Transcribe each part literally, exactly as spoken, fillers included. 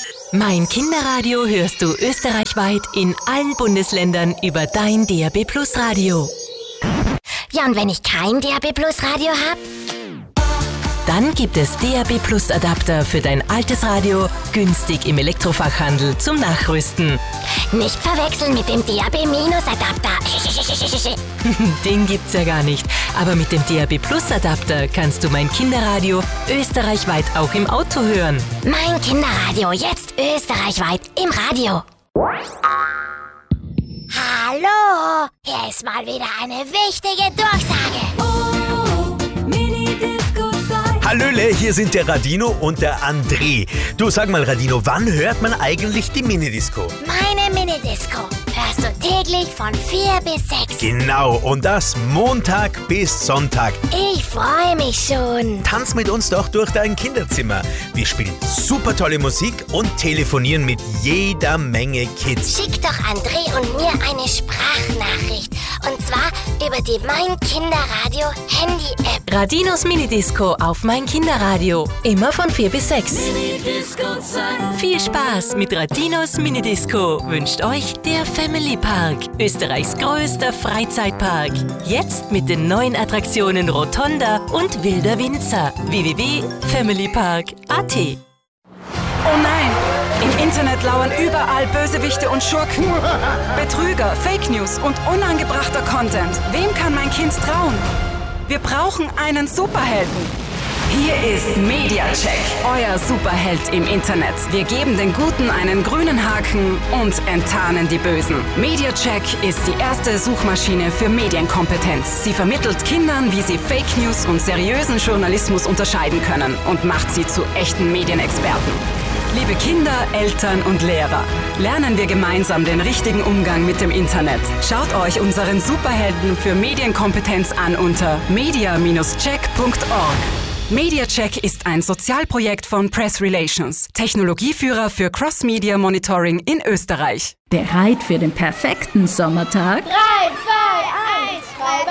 Mein Kinderradio hörst du österreichweit in allen Bundesländern über dein D A B Plus Radio. Ja, und wenn ich kein D A B Plus Radio habe? Dann gibt es D A B Plus Adapter für dein altes Radio günstig im Elektrofachhandel zum Nachrüsten. Nicht verwechseln mit dem D A B Minus Adapter. Den gibt's ja gar nicht. Aber mit dem D A B Plus Adapter kannst du mein Kinderradio österreichweit auch im Auto hören. Mein Kinderradio, jetzt österreichweit im Radio. Hallo, hier ist mal wieder eine wichtige Durchsage. Oh, Mini-Disco-Zeit. Hallöle, hier sind der Radino und der André. Du, sag mal Radino, wann hört man eigentlich die Minidisco? Meine Minidisco hörst du täglich von vier bis sechs. Genau, und das Montag bis Sonntag. Ich freue mich schon. Tanz mit uns doch durch dein Kinderzimmer. Wir spielen super tolle Musik und telefonieren mit jeder Menge Kids. Schick doch André und mir eine Sprachnachricht. Und zwar über die Mein Kinderradio Handy-App. Radinos Minidisco auf Mein Kinderradio. Immer von vier bis sechs. Mini-Disco-Zeit. Viel Spaß mit Radinos Minidisco wünscht euch der Family Park, Österreichs größter Freizeitpark. Jetzt mit den neuen Attraktionen Rotonda und Wilder Winzer. w w w punkt family park punkt a t. Oh nein! Im Internet lauern überall Bösewichte und Schurken. Betrüger, Fake News und unangebrachter Content. Wem kann mein Kind trauen? Wir brauchen einen Superhelden. Hier ist MediaCheck, euer Superheld im Internet. Wir geben den Guten einen grünen Haken und enttarnen die Bösen. MediaCheck ist die erste Suchmaschine für Medienkompetenz. Sie vermittelt Kindern, wie sie Fake News und seriösen Journalismus unterscheiden können und macht sie zu echten Medienexperten. Liebe Kinder, Eltern und Lehrer, lernen wir gemeinsam den richtigen Umgang mit dem Internet. Schaut euch unseren Superhelden für Medienkompetenz an unter media Bindestrich check punkt org. MediaCheck ist ein Sozialprojekt von Press Relations, Technologieführer für Cross-Media Monitoring in Österreich. Bereit für den perfekten Sommertag? drei, zwei, eins,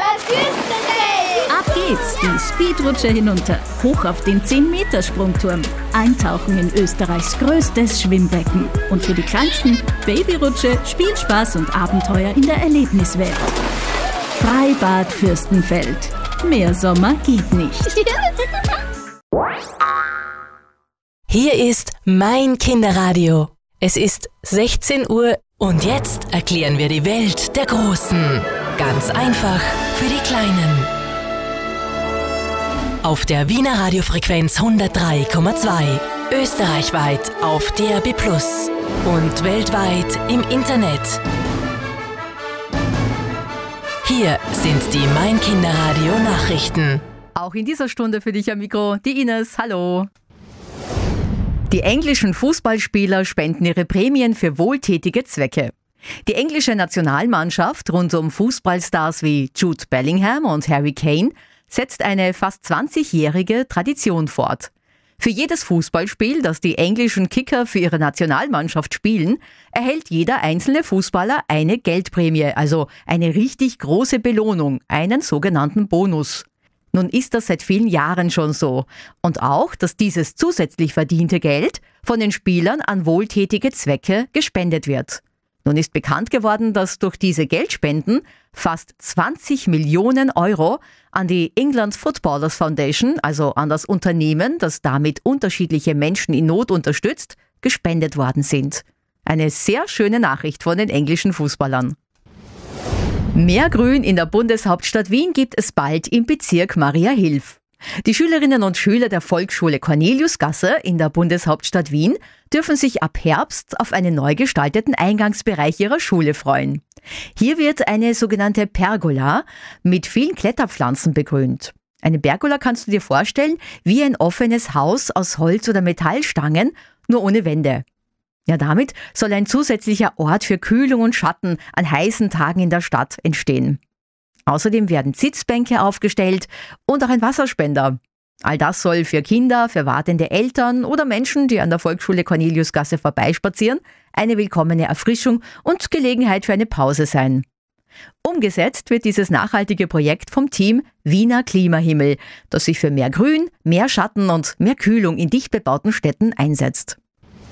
Treiber Ab geht's, die Speedrutsche hinunter, hoch auf den zehn Meter Sprungturm, eintauchen in Österreichs größtes Schwimmbecken und für die Kleinsten Babyrutsche, Spielspaß und Abenteuer in der Erlebniswelt. Freibad Fürstenfeld. Mehr Sommer geht nicht. Hier ist Mein Kinderradio. Es ist sechzehn Uhr und jetzt erklären wir die Welt der Großen. Ganz einfach für die Kleinen. Auf der Wiener Radiofrequenz hundertdrei Komma zwei, österreichweit auf D A B Plus und weltweit im Internet. Hier sind die Mein Kinderradio Nachrichten. Auch in dieser Stunde für dich am Mikro, die Ines. Hallo. Die englischen Fußballspieler spenden ihre Prämien für wohltätige Zwecke. Die englische Nationalmannschaft rund um Fußballstars wie Jude Bellingham und Harry Kane setzt eine fast zwanzigjährige Tradition fort. Für jedes Fußballspiel, das die englischen Kicker für ihre Nationalmannschaft spielen, erhält jeder einzelne Fußballer eine Geldprämie, also eine richtig große Belohnung, einen sogenannten Bonus. Nun ist das seit vielen Jahren schon so. Und auch, dass dieses zusätzlich verdiente Geld von den Spielern an wohltätige Zwecke gespendet wird. Nun ist bekannt geworden, dass durch diese Geldspenden fast zwanzig Millionen Euro an die England Footballers Foundation, also an das Unternehmen, das damit unterschiedliche Menschen in Not unterstützt, gespendet worden sind. Eine sehr schöne Nachricht von den englischen Fußballern. Mehr Grün in der Bundeshauptstadt Wien gibt es bald im Bezirk Mariahilf. Die Schülerinnen und Schüler der Volksschule Corneliusgasse in der Bundeshauptstadt Wien dürfen sich ab Herbst auf einen neu gestalteten Eingangsbereich ihrer Schule freuen. Hier wird eine sogenannte Pergola mit vielen Kletterpflanzen begrünt. Eine Pergola kannst du dir vorstellen wie ein offenes Haus aus Holz- oder Metallstangen, nur ohne Wände. Ja, damit soll ein zusätzlicher Ort für Kühlung und Schatten an heißen Tagen in der Stadt entstehen. Außerdem werden Sitzbänke aufgestellt und auch ein Wasserspender. All das soll für Kinder, für wartende Eltern oder Menschen, die an der Volksschule Corneliusgasse vorbeispazieren, eine willkommene Erfrischung und Gelegenheit für eine Pause sein. Umgesetzt wird dieses nachhaltige Projekt vom Team Wiener Klimahimmel, das sich für mehr Grün, mehr Schatten und mehr Kühlung in dicht bebauten Städten einsetzt.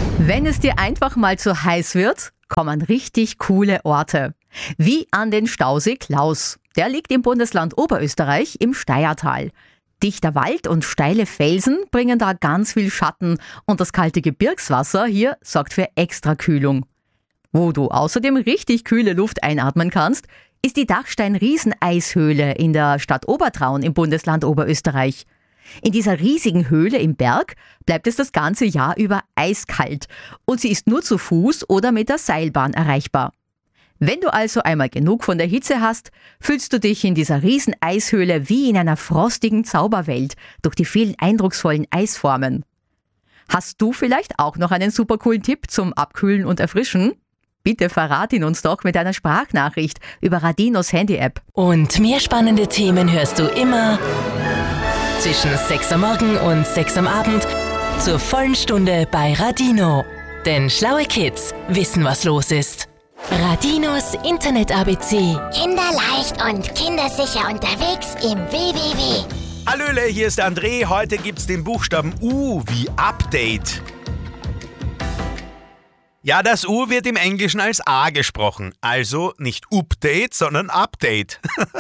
Wenn es dir einfach mal zu heiß wird, kommen richtig coole Orte. Wie an den Stausee Klaus. Der liegt im Bundesland Oberösterreich im Steyrtal. Dichter Wald und steile Felsen bringen da ganz viel Schatten und das kalte Gebirgswasser hier sorgt für Extrakühlung. Wo du außerdem richtig kühle Luft einatmen kannst, ist die Dachstein-Rieseneishöhle in der Stadt Obertraun im Bundesland Oberösterreich. In dieser riesigen Höhle im Berg bleibt es das ganze Jahr über eiskalt und sie ist nur zu Fuß oder mit der Seilbahn erreichbar. Wenn du also einmal genug von der Hitze hast, fühlst du dich in dieser riesen Eishöhle wie in einer frostigen Zauberwelt durch die vielen eindrucksvollen Eisformen. Hast du vielleicht auch noch einen super coolen Tipp zum Abkühlen und Erfrischen? Bitte verrat ihn uns doch mit einer Sprachnachricht über Radinos Handy-App. Und mehr spannende Themen hörst du immer zwischen sechs am Morgen und sechs am Abend zur vollen Stunde bei Radino. Denn schlaue Kids wissen, was los ist. Radinos Internet-A B C. Kinderleicht und kindersicher unterwegs im W W W. Hallöle, hier ist André. Heute gibt's den Buchstaben U wie Update. Ja, das U wird im Englischen als A gesprochen. Also nicht Update, sondern Update.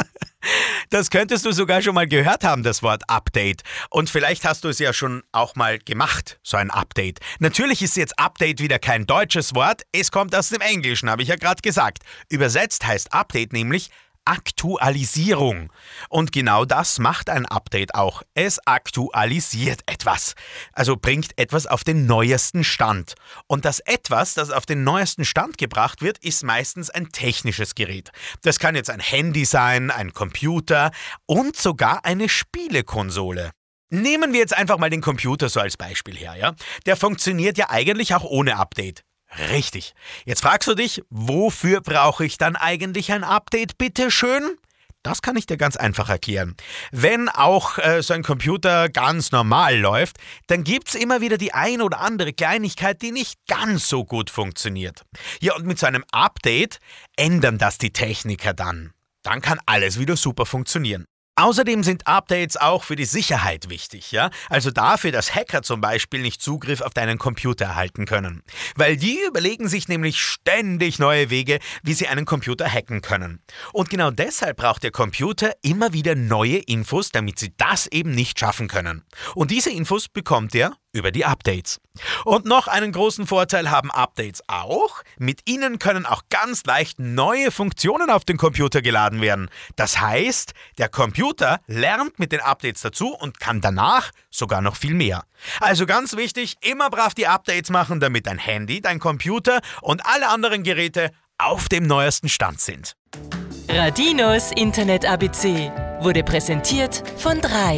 Das könntest du sogar schon mal gehört haben, das Wort Update. Und vielleicht hast du es ja schon auch mal gemacht, so ein Update. Natürlich ist jetzt Update wieder kein deutsches Wort. Es kommt aus dem Englischen, habe ich ja gerade gesagt. Übersetzt heißt Update nämlich Aktualisierung. Und genau das macht ein Update auch. Es aktualisiert etwas. Also bringt etwas auf den neuesten Stand. Und das etwas, das auf den neuesten Stand gebracht wird, ist meistens ein technisches Gerät. Das kann jetzt ein Handy sein, ein Computer und sogar eine Spielekonsole. Nehmen wir jetzt einfach mal den Computer so als Beispiel her, ja? Der funktioniert ja eigentlich auch ohne Update. Richtig. Jetzt fragst du dich, wofür brauche ich dann eigentlich ein Update, bitteschön? Das kann ich dir ganz einfach erklären. Wenn auch äh, so ein Computer ganz normal läuft, dann gibt's immer wieder die ein oder andere Kleinigkeit, die nicht ganz so gut funktioniert. Ja, und mit so einem Update ändern das die Techniker dann. Dann kann alles wieder super funktionieren. Außerdem sind Updates auch für die Sicherheit wichtig, ja? Also dafür, dass Hacker zum Beispiel nicht Zugriff auf deinen Computer erhalten können. Weil die überlegen sich nämlich ständig neue Wege, wie sie einen Computer hacken können. Und genau deshalb braucht der Computer immer wieder neue Infos, damit sie das eben nicht schaffen können. Und diese Infos bekommt er über die Updates. Und noch einen großen Vorteil haben Updates auch. Mit ihnen können auch ganz leicht neue Funktionen auf den Computer geladen werden. Das heißt, der Computer lernt mit den Updates dazu und kann danach sogar noch viel mehr. Also ganz wichtig, immer brav die Updates machen, damit dein Handy, dein Computer und alle anderen Geräte auf dem neuesten Stand sind. Radinos Internet-A B C wurde präsentiert von drei.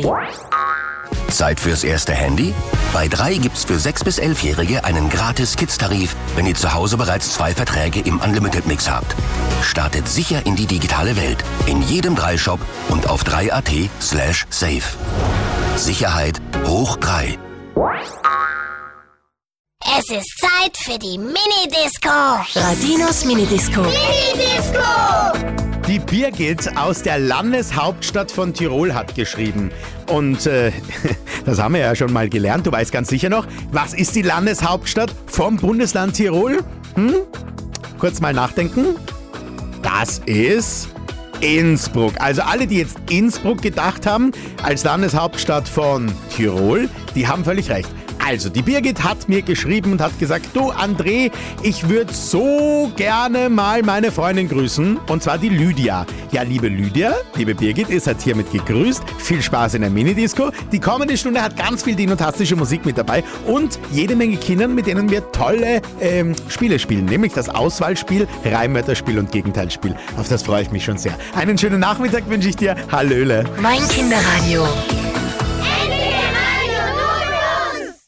Zeit fürs erste Handy? Bei drei gibt's für sechs- bis elfjährige einen gratis Kids-Tarif, wenn ihr zu Hause bereits zwei Verträge im Unlimited-Mix habt. Startet sicher in die digitale Welt. In jedem drei Shop und auf drei Punkt at slash safe. Sicherheit hoch drei. Es ist Zeit für die Mini-Disco. Radinos Mini-Disco. Mini-Disco! Die Birgit aus der Landeshauptstadt von Tirol hat geschrieben. Und äh, das haben wir ja schon mal gelernt. Du weißt ganz sicher noch, was ist die Landeshauptstadt vom Bundesland Tirol? Hm? Kurz mal nachdenken. Das ist Innsbruck. Also alle, die jetzt Innsbruck gedacht haben als Landeshauptstadt von Tirol, die haben völlig recht. Also, die Birgit hat mir geschrieben und hat gesagt, du André, ich würde so gerne mal meine Freundin grüßen, und zwar die Lydia. Ja, liebe Lydia, liebe Birgit, ihr seid hiermit gegrüßt. Viel Spaß in der Minidisco. Die kommende Stunde hat ganz viel dinotastische Musik mit dabei und jede Menge Kindern, mit denen wir tolle ähm, Spiele spielen, nämlich das Auswahlspiel, Reimwörterspiel und Gegenteilsspiel. Auf das freue ich mich schon sehr. Einen schönen Nachmittag wünsche ich dir. Hallöle. Mein Kinderradio.